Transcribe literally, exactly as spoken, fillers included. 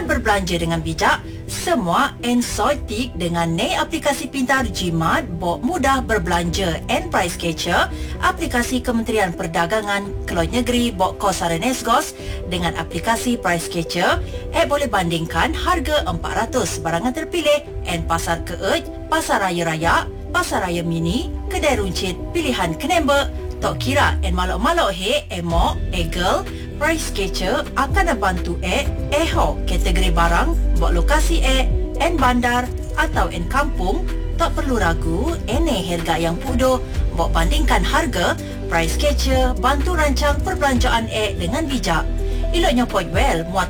Buat berbelanja dengan bijak, semua Ensoitik dengan Nei aplikasi pintar Jimat bok mudah berbelanja and Price Catcher, aplikasi Kementerian Perdagangan Keluar Negeri bok kosaran Nesgos dengan aplikasi Price Catcher, app boleh bandingkan harga empat ratus barangan terpilih and pasar Keej, Pasar Raya Raya, Pasar Raya Mini, kedai runcit pilihan Kenembek, tok kira and malok-malok he, emok, egel, Price Catcher akan bantu e eho kategori barang, buat lokasi e, en bandar atau en kampung, tak perlu ragu, ene harga yang pudo, buat bandingkan harga, Price Catcher bantu rancang perbelanjaan e dengan bijak. Eloknya point well, muat